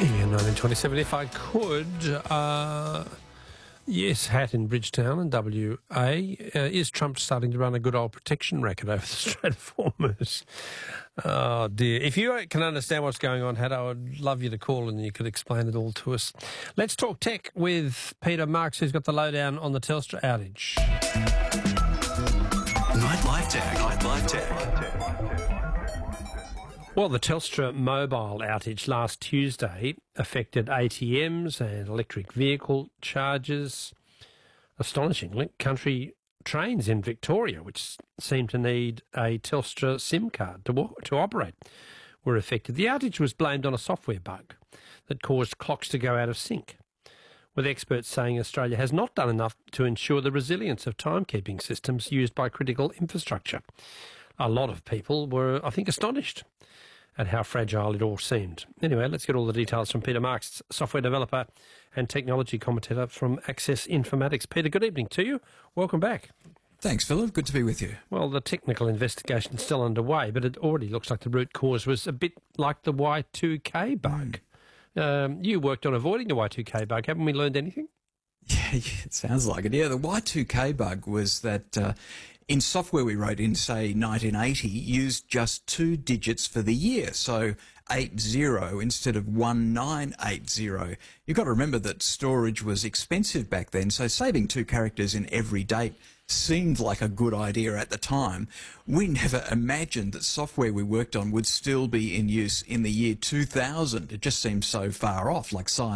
In 1927, if I could, yes, hat in Bridgetown and WA. Is Trump starting to run a good old protection racket over the Strait of Hormuz? Oh, dear. If you can understand what's going on, Hat, I would love you to call and you could explain it all to us. Let's talk tech with Peter Marks, who's got the lowdown on the Telstra outage. Nightlife Tech. Nightlife Tech. Well, the Telstra mobile outage last Tuesday affected ATMs and electric vehicle charges. Astonishingly, country trains in Victoria, which seem to need a Telstra SIM card to operate, were affected. The outage was blamed on a software bug that caused clocks to go out of sync, with experts saying Australia has not done enough to ensure the resilience of timekeeping systems used by critical infrastructure. A lot of people were, I think, astonished at how fragile it all seemed. Anyway, let's get all the details from Peter Marks, software developer and technology commentator from Access Informatics. Peter, good evening to you. Welcome back. Thanks, Philip. Good to be with you. Well, the technical investigation is still underway, but it already looks like the root cause was a bit like the Y2K bug. You worked on avoiding the Y2K bug. Haven't we learned anything? Yeah, it sounds like it. Yeah, the Y2K bug was that in software we wrote in, say, 1980, used just 2 digits for the year, so 80 instead of 1980. You've got to remember that storage was expensive back then, so saving 2 characters in every date seemed like a good idea at the time. We never imagined that software we worked on would still be in use in the year 2000. It just seemed so far off, like science